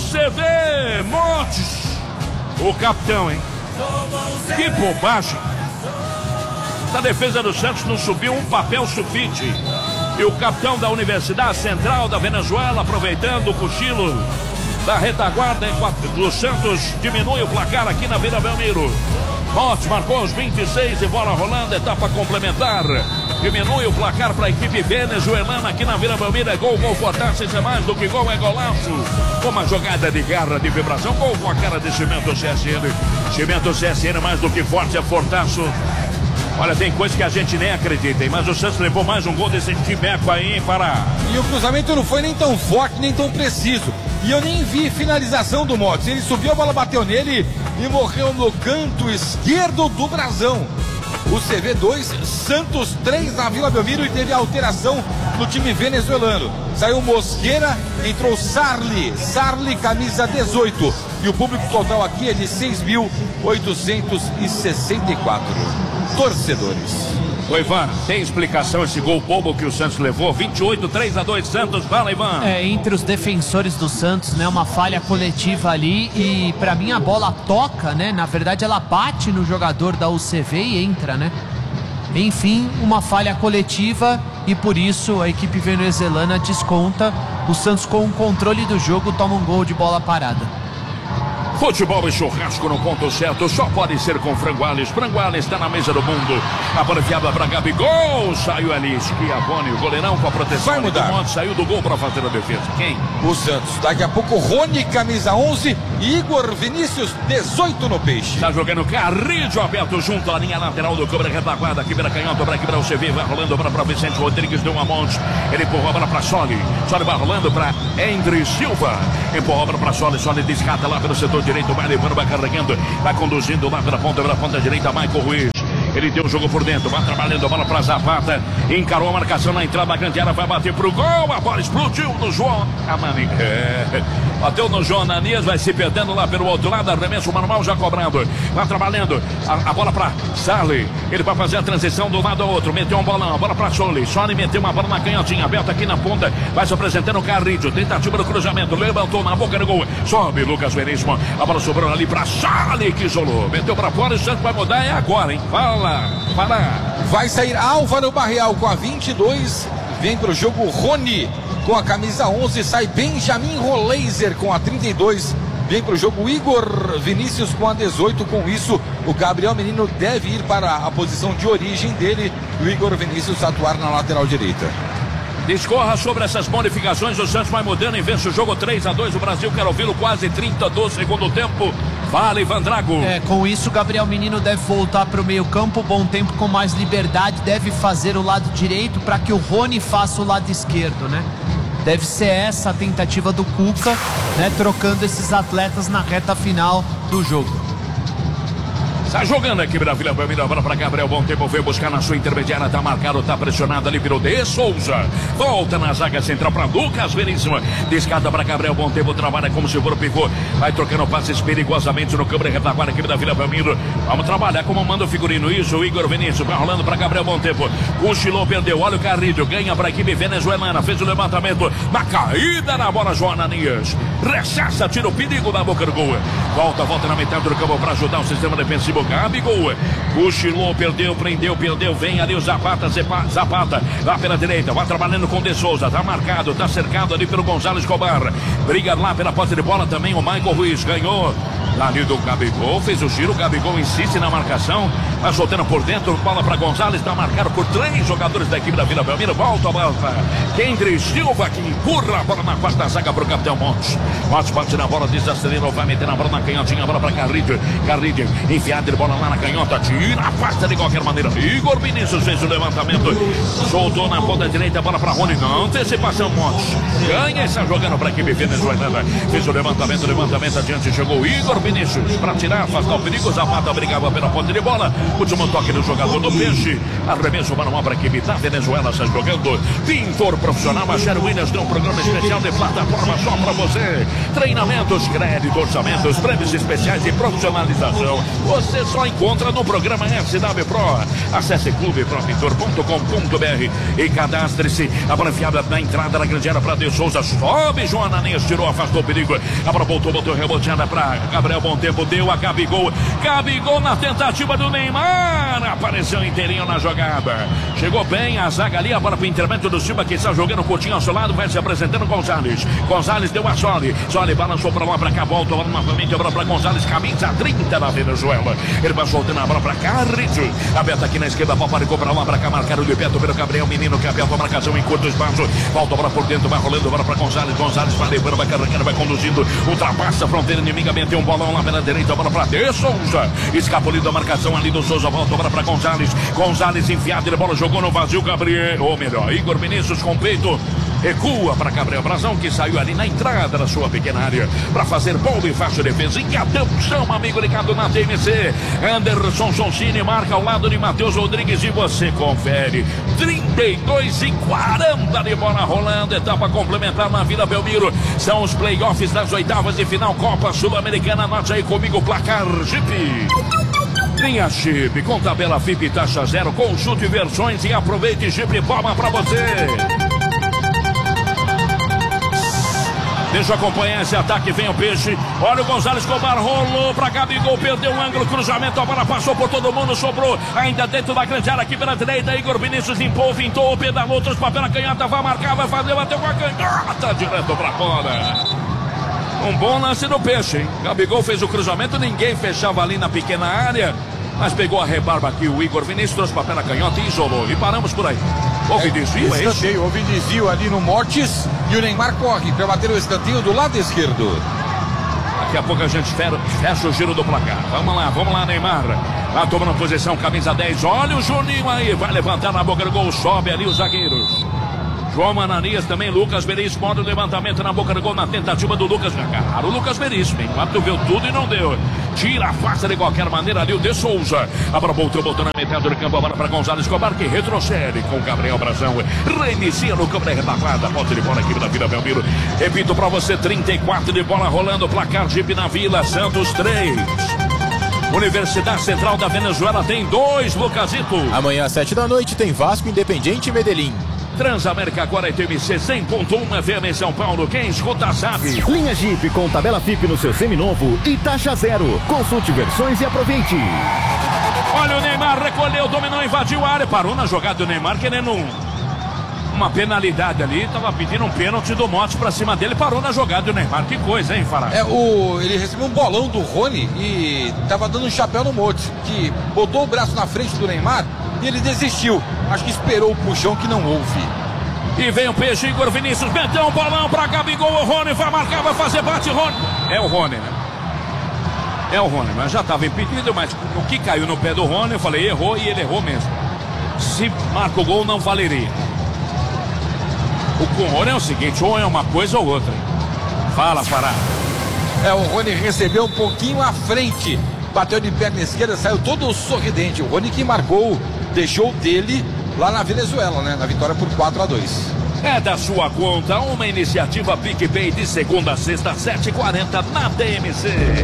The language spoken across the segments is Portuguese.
Você vê, Montes, o capitão, hein? Que bobagem. A defesa do Santos não subiu um papel sulfite. E o capitão da Universidade Central da Venezuela, aproveitando o cochilo da retaguarda do Santos, diminui o placar aqui na Vila Belmiro. Montes marcou os 26 e bola rolando, etapa complementar. Diminui o placar para a equipe venezuelana aqui na Vila Belmiro. É gol, gol fortaço, isso é mais do que gol, é golaço. Uma jogada de garra, de vibração, gol com a cara de Cimento CSN. Cimento CSN mais do que forte, é fortaço. Olha, tem coisa que a gente nem acredita, hein? Mas o Santos levou mais um gol desse timeco aí, hein, Pará? E o cruzamento não foi nem tão forte, nem tão preciso. E eu nem vi finalização do Montes. Ele subiu, a bola bateu nele e morreu no canto esquerdo do brasão. O CV 2, Santos 3 na Vila Belmiro, e teve alteração no time venezuelano. Saiu Mosqueira, entrou Sarli, camisa 18. E o público total aqui é de 6.864 torcedores. Ô, Ivan, tem explicação esse gol bobo que o Santos levou? 28, 3-2 Santos, fala, Ivan. Entre os defensores do Santos, né, uma falha coletiva ali, e pra mim a bola toca, né, na verdade ela bate no jogador da UCV e entra, né. Enfim, uma falha coletiva, e por isso a equipe venezuelana desconta. O Santos, com o controle do jogo, toma um gol de bola parada. Futebol e churrasco no ponto certo, só pode ser com Franguales. Franguales está na mesa do mundo. A bola enfiada para Gabigol. Saiu ali, Schiavone, o goleirão com a proteção. Vai mudar. Monte, saiu do gol para fazer a defesa. Quem? O Santos. Daqui a pouco, Rony, camisa 11. E Igor Vinícius, 18 no peixe. Está jogando Carrillo aberto junto à linha lateral do Cobra retaguarda. Aqui para canhota, para quebrar o CV. Vai rolando para Vicente Rodrigues, deu uma Monte. Ele empurrou a bola para Soli. Soli vai rolando para Endry Silva. Empurrou a bola para Soli. Soli descata lá pelo setor direito, vai levando, vai carregando, vai conduzindo lá pela ponta direita, Michael Ruiz. Ele tem o jogo por dentro, vai trabalhando a bola para Zapata, encarou a marcação na entrada da grande área, vai bater pro gol, a bola explodiu no João Amani. Bateu no João Ananias, vai se perdendo lá pelo outro lado, arremesso manual já cobrando, vai trabalhando, a bola para Sarli, ele vai fazer a transição do lado ao outro, meteu um bolão, a bola para Soli meteu uma bola na canhotinha, aberta aqui na ponta, vai se apresentando o Carrillo, tentativa do cruzamento, levantou na boca do gol, sobe Lucas Veríssimo, a bola sobrou ali para Sarli, que isolou, meteu para fora, o Santos vai mudar, é agora, hein? Fala! Vai sair Álvaro Barreal com a 22. Vem pro jogo Rony com a camisa 11. Sai Benjamin Roleiser com a 32. Vem pro jogo Igor Vinícius com a 18. Com isso, o Gabriel Menino deve ir para a posição de origem dele. E o Igor Vinícius atuar na lateral direita. Discorra sobre essas modificações. O Santos vai mudando e vence o jogo 3-2. O Brasil quer ouvi-lo quase 30 do segundo tempo. Vale, Ivan Drago. Com isso, o Gabriel Menino deve voltar para o meio campo. Bom tempo, com mais liberdade. Deve fazer o lado direito para que o Rony faça o lado esquerdo, né? Deve ser essa a tentativa do Cuca, né? Trocando esses atletas na reta final do jogo. Está jogando aqui na Vila Belmiro, a bola para Gabriel, bom tempo, veio buscar na sua intermediária, tá marcado, tá pressionado ali, virou de Souza, volta na zaga central para Lucas Veríssimo, descarta para Gabriel, bom tempo, trabalha como se for o pivô, vai trocando passes perigosamente no câmera retaguarda aqui da Vila Belmiro, vamos trabalhar como manda o figurino, isso, o Igor Vinícius, vai rolando para Gabriel, bom tempo, cochilou, perdeu, olha o Carrillo, ganha para a equipe venezuelana, fez o levantamento, na caída na bola, João Ananias, recessa, tira o perigo da boca do gol, volta na metade do campo para ajudar o sistema defensivo, Gabigol, cochilou, perdeu, prendeu, vem ali o Zapata, lá pela direita, vai trabalhando com o De Souza, tá marcado, tá cercado ali pelo Gonzalo Escobar, briga lá pela posse de bola também o Michael Ruiz, ganhou ali do Gabigol, fez o giro, o Gabigol insiste na marcação, vai soltando por dentro, bola para Gonzalez, está marcado por 3 jogadores da equipe da Vila Belmiro, volta a bola, Kendry Silva que empurra a bola na quarta zaga para o capitão Montes bate na bola, desacelera, vai meter na bola na canhotinha, a bola para Carrillo, enfiada de bola lá na canhota, tira, afasta de qualquer maneira, Igor Vinícius fez o levantamento, soltou na ponta direita, a bola para Rony, não, antecipação Montes, ganha, está jogando para a equipe venezuelana, fez o levantamento adiante, chegou Igor Vinícius, Vinícius para tirar, afastar o perigo. Zapata brigava pela ponta de bola. Último toque do jogador do Peixe. Arremesso manual para a equipe da Venezuela, está jogando. Pintor profissional, a Sherwin Williams tem um programa especial de plataforma só para você. Treinamentos, crédito, orçamentos, prêmios especiais e profissionalização. Você só encontra no programa SW Pro. Acesse clubepropintor.com.br e cadastre-se. A bola enfiada na entrada da grande área para De Souza. Sobe, João Ananias, tirou, afastou o perigo. A bola botou reboteada para Gabriel Bom Tempo, deu a Gabigol. Gabigol na tentativa do Neymar. Apareceu inteirinho na jogada. Chegou bem a zaga ali, a bola para o intermédio do Silva, que está jogando curtinho ao seu lado, vai se apresentando Gonzalez. Gonzalez deu a Soli. Soli balançou para lá, para cá, volta novamente a bola para Gonzalez, camisa 30 da Venezuela. Ele vai soltando a bola para Carrizo. Aberta aqui na esquerda, paparicou para lá, para cá, marcado de perto pelo Gabriel Menino, que aberta a marcação em curto espaço. Volta a bola por dentro, vai rolando a bola para Gonzalez. Gonzalez vai levando, vai carregando, vai conduzindo. Ultrapassa a fronteira inimiga, meteu um bolão lá pela direita, a bola para De Souza. Escapulindo a marcação ali do Souza, volta a bola para Gonzalez. Gonzalez enfiado, ele bola jogou no vazio, Gabriel, ou melhor, Igor Vinícius com peito. Recua para Gabriel Brazão, que saiu ali na entrada da sua pequena área para fazer boa e fácil defesa. E atenção, amigo ligado na TMC. Anderson Sonsini marca ao lado de Matheus Rodrigues e você confere. 32:40 de bola rolando. Etapa complementar na Vila Belmiro. São os playoffs das oitavas de final Copa Sul-Americana. Anote aí comigo o placar, Jeep. Linha Jeep com tabela FIP taxa zero. Consulte versões e aproveite. Jeep Palma para você. Deixa eu acompanhar esse ataque, vem o Peixe. Olha o Gonzalez Escobar, rolou pra Gabigol, perdeu o ângulo, cruzamento, a bola passou por todo mundo, sobrou ainda dentro da grande área aqui pela direita. Igor Vinícius limpou, vintou, pedalou, trouxe papel na canhota, vai marcar, vai fazer, bateu com a canhota, direto pra fora. Um bom lance do Peixe, hein? Gabigol fez o cruzamento, ninguém fechava ali na pequena área, mas pegou a rebarba aqui o Igor Vinícius, trouxe papel na canhota e isolou. E paramos por aí. Houve desvio, é isso? Houve desvio ali no Mortes e o Neymar corre para bater o escanteio do lado esquerdo. Daqui a pouco a gente fecha o giro do placar. Vamos lá, Neymar. Lá tomando posição, camisa 10. Olha o Juninho aí, vai levantar na boca do gol, sobe ali os zagueiros. João Ananias também, Lucas Veríssimo, modo levantamento na boca do gol na tentativa do Lucas. Cara, o Lucas Veríssimo, hein? O viu tudo e não deu. Tira a face de qualquer maneira ali o De Souza. A bola botou na metade do campo, a bola para Gonzalez Escobar, que retrocede com o Gabriel Brazão. Reinicia no campo da retaguarda. Volta de bola aqui da Vila Belmiro. Repito para você, 34 de bola rolando. Placar Jeep na Vila, Santos 3. Universidade Central da Venezuela tem 2, Lucasito. Amanhã às 7 da noite tem Vasco, Independiente e Medellín. Transamérica agora é TMC 100.1 FM em São Paulo. Quem escuta sabe. Linha Jeep com tabela FIP no seu seminovo e taxa zero. Consulte versões e aproveite. Olha o Neymar, recolheu, dominou, invadiu a área. Parou na jogada do Neymar, querendo uma penalidade ali. Tava pedindo um pênalti do Motti pra cima dele. Parou na jogada do Neymar. Que coisa, hein, Fará? Ele recebeu um bolão do Rony e tava dando um chapéu no Motti, que botou o braço na frente do Neymar e ele desistiu. Acho que esperou o puxão que não houve. E vem o Peixe, Igor Vinícius, meteu um bolão pra Gabigol, o Rony vai marcar, vai fazer, bate Rony. É o Rony, né? É o Rony, mas já estava impedido, mas o que caiu no pé do Rony, eu falei, errou e ele errou mesmo. Se marca o gol, não valeria. O com o Rony é o seguinte, ou é uma coisa ou outra. Fala, Fará. O Rony recebeu um pouquinho à frente, bateu de perna esquerda, saiu todo sorridente. O Rony que marcou, deixou dele lá na Venezuela, né? Na vitória por 4-2. É da sua conta, uma iniciativa PicPay de segunda a sexta, 7h40 na TMC.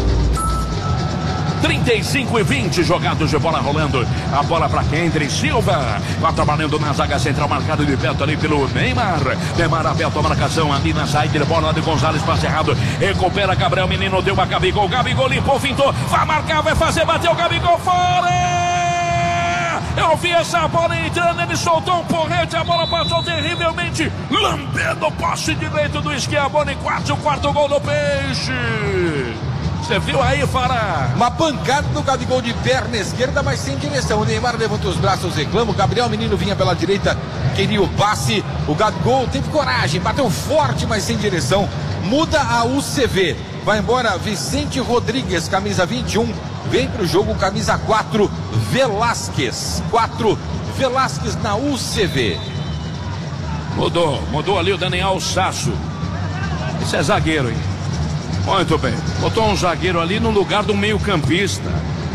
35:20 jogados de bola rolando. A bola para Kendry Silva. Vai trabalhando na zaga central, marcado de perto ali pelo Neymar. Neymar aberto a marcação ali na saída de bola de Gonzalez, passe errado. Recupera Gabriel Menino, deu a Gabigol. Gabigol limpou, fintou. Vai marcar, vai fazer, bateu Gabigol fora! Eu vi essa bola entrando, ele soltou um porrete, a bola passou terrivelmente, lambendo o passe direito do Schiavone, quase o quarto gol do Peixe. Você viu aí, Fará? Uma pancada do Gabigol de perna esquerda, mas sem direção. O Neymar levanta os braços, reclama. O Gabriel Menino vinha pela direita, queria o passe. O Gabigol teve coragem, bateu forte, mas sem direção. Muda a UCV. Vai embora Vicente Rodrigues, camisa 21. Vem pro jogo, camisa 4, Velasquez. 4, Velasquez na UCV. Mudou ali o Daniel Sasso. Esse é zagueiro, hein? Muito bem. Botou um zagueiro ali no lugar do meio-campista.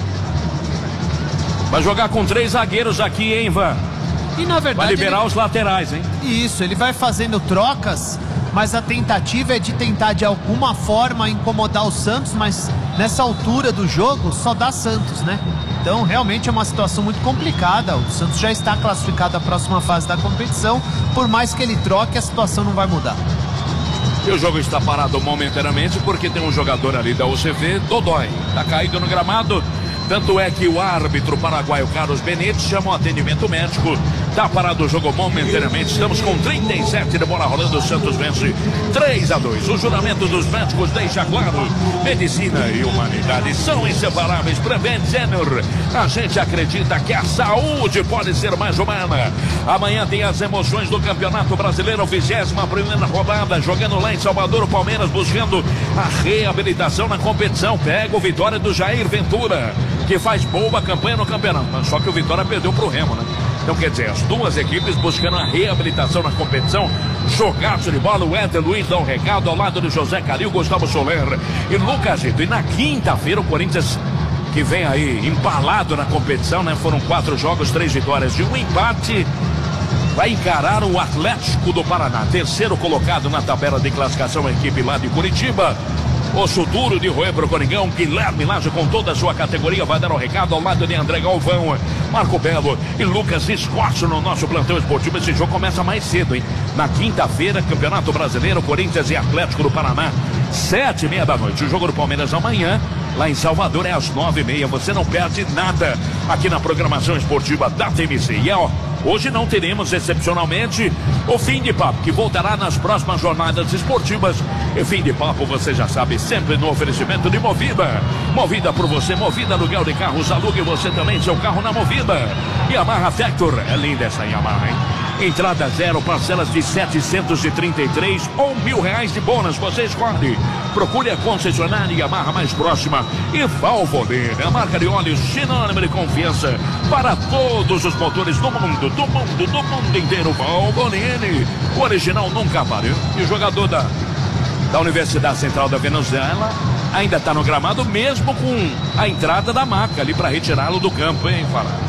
Vai jogar com 3 zagueiros aqui, hein, Ivan? E na verdade vai liberar os laterais, hein? Isso, ele vai fazendo trocas, mas a tentativa é de tentar de alguma forma incomodar o Santos, mas nessa altura do jogo só dá Santos, né? Então realmente é uma situação muito complicada. O Santos já está classificado à próxima fase da competição. Por mais que ele troque, a situação não vai mudar. E o jogo está parado momentaneamente porque tem um jogador ali da UCV, Dodói. Está caído no gramado. Tanto é que o árbitro paraguaio Carlos Benetti chamou atendimento médico. Está parado o jogo momentaneamente. Estamos com 37 de bola rolando. O Santos vence 3-2. O juramento dos médicos deixa claro: medicina e humanidade são inseparáveis. Prevent Senior. A gente acredita que a saúde pode ser mais humana. Amanhã tem as emoções do Campeonato Brasileiro, 21ª rodada. Jogando lá em Salvador, o Palmeiras buscando a reabilitação na competição. Pega o Vitória do Jair Ventura, que faz boa campanha no campeonato. Só que o Vitória perdeu pro Remo, né? Então quer dizer, as duas equipes buscando a reabilitação na competição. Jogaço de bola, o Éder Luiz dá um recado ao lado de José Calil, Gustavo Soler e Lucas Zito. E na quinta-feira o Corinthians, que vem aí empalado na competição, né? Foram 4 jogos, 3 vitórias e 1 empate. Vai encarar o Atlético do Paraná, terceiro colocado na tabela de classificação, a equipe lá de Curitiba. Osso duro de roer pro Coringão. Guilherme Laje com toda a sua categoria vai dar o recado ao lado de André Galvão, Marco Belo e Lucas Escócio no nosso plantão esportivo. Esse jogo começa mais cedo, hein? Na quinta-feira, Campeonato Brasileiro, Corinthians e Atlético do Paraná, 7h30 da noite. O jogo do Palmeiras amanhã, lá em Salvador, é às 9h30. Você não perde nada aqui na programação esportiva da TMC. E hoje não teremos, excepcionalmente, o Fim de Papo, que voltará nas próximas jornadas esportivas. E Fim de Papo, você já sabe, sempre no oferecimento de Movida. Movida por você, Movida aluguel de carros, alugue você também seu carro na Movida. Yamaha Factor, é linda essa Yamaha, hein? Entrada 0, parcelas de 733 ou R$1.000 de bônus, você escolhe. Procure a concessionária Yamaha mais próxima. E Valvoline, a marca de óleos sinônimo de confiança para todos os motores do mundo inteiro. Valvoline, o original nunca pariu. E o jogador da Universidade Central da Venezuela ainda está no gramado, mesmo com a entrada da maca ali para retirá-lo do campo, hein, Fala?